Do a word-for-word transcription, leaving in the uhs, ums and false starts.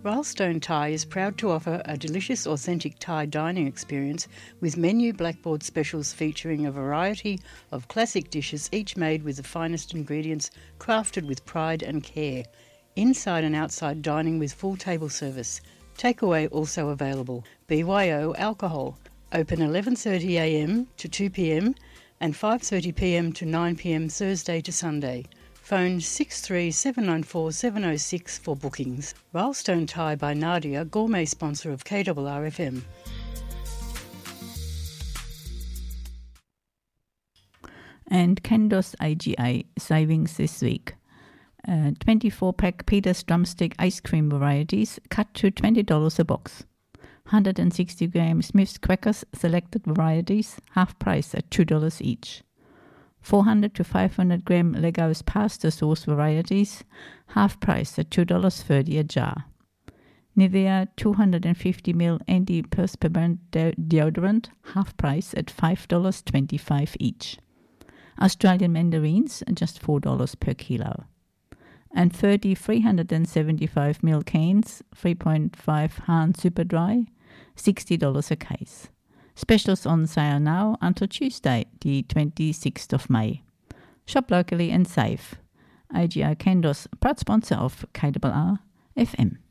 Rylestone Thai is proud to offer a delicious, authentic Thai dining experience with menu blackboard specials featuring a variety of classic dishes, each made with the finest ingredients, crafted with pride and care. Inside and outside dining with full table service. Takeaway also available. B Y O Alcohol. Open eleven thirty a m to two p m and five thirty p m to nine p m Thursday to Sunday. Phone six three seven nine four seven oh six for bookings. Rylestone Thai by Nadia, gourmet sponsor of K R R F M. And Kendos A G A savings this week. Uh, twenty-four pack Peter's Drumstick ice cream varieties cut to twenty dollars a box. one hundred sixty gram Smith's Crackers selected varieties, half price at two dollars each. four hundred to five hundred gram Lego's pasta sauce varieties, half price at two dollars thirty a jar. Nivea two hundred fifty milliliter antiperspirant de- deodorant, half price at five dollars twenty-five each. Australian mandarins, just four dollars per kilo. And thirty three hundred seventy-five milliliter cans, three point five Hahn Super Dry, sixty dollars a case. Specials on sale now until Tuesday, the twenty-sixth of May. Shop locally and save. A G A Kendos, proud sponsor of K R R F M.